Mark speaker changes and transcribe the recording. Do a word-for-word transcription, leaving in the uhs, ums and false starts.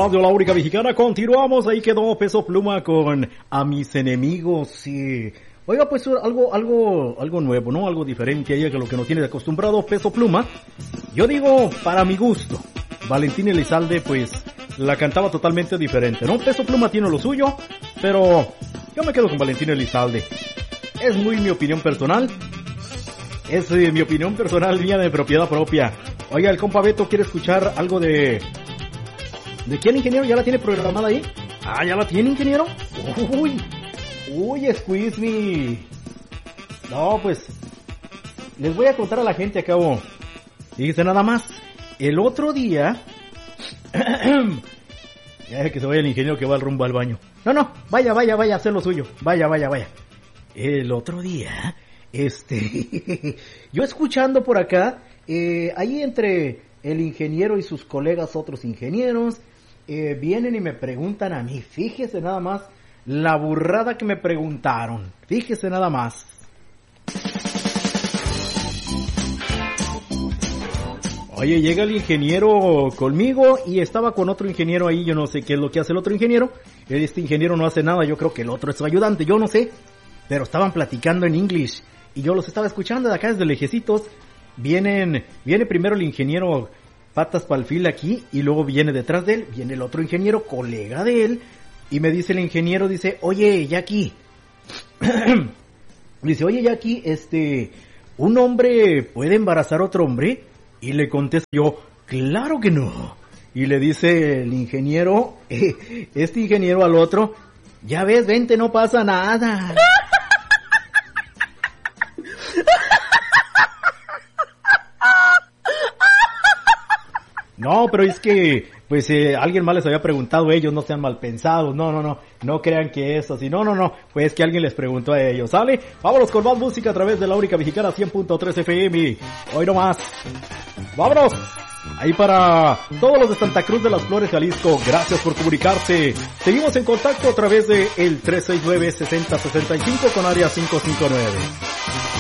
Speaker 1: Radio La Única Mexicana. Continuamos, ahí quedó Peso Pluma con A Mis Enemigos. Sí. Oiga, pues algo, algo, algo nuevo, ¿no? Algo diferente ahí que lo que nos tiene acostumbrado Peso Pluma. Yo digo, para mi gusto, Valentín Elizalde, pues, la cantaba totalmente diferente, ¿no? Peso Pluma tiene lo suyo, pero yo me quedo con Valentín Elizalde. Es muy mi opinión personal. Es eh, mi opinión personal, mía de propiedad propia. Oiga, el compa Beto quiere escuchar algo de... ¿De quién, ingeniero? ¿Ya la tiene programada ahí? Ah, ¿ya la tiene, ingeniero? Uy, uy, squeeze me. No, pues, les voy a contar a la gente, acabo. Fíjense nada más. El otro día... Ya que se vaya el ingeniero que va al rumbo al baño. No, no, vaya, vaya, vaya a hacer lo suyo. Vaya, vaya, vaya. El otro día, este... yo escuchando por acá, eh, ahí entre el ingeniero y sus colegas, otros ingenieros, eh, vienen y me preguntan a mí. Fíjese nada más la burrada que me preguntaron. Fíjese nada más. Oye, llega el ingeniero conmigo y estaba con otro ingeniero ahí. Yo no sé qué es lo que hace el otro ingeniero. Este ingeniero no hace nada, yo creo que el otro es su ayudante, yo no sé. Pero estaban platicando en inglés y yo los estaba escuchando de acá desde lejecitos. Vienen, viene primero el ingeniero patas pa'l fil aquí y luego viene detrás de él, viene el otro ingeniero, colega de él, y me dice el ingeniero, dice, oye, Jackie, dice, oye, Jackie, este, ¿un hombre puede embarazar a otro hombre? Y le contesto yo, claro que no. Y le dice el ingeniero, eh, este ingeniero al otro, ya ves, vente, no pasa nada. No, pero es que, pues, eh, alguien más les había preguntado, ellos no sean mal pensados, no, no, no, no crean que es así, no, no, no, pues que alguien les preguntó a ellos, ¿sale? Vámonos con más música a través de La Única Mexicana cien punto tres F M, hoy no más, vámonos, ahí para todos los de Santa Cruz de las Flores, Jalisco, gracias por comunicarse, seguimos en contacto a través de el tres seis nueve, sesenta sesenta y cinco con área cinco cinco nueve.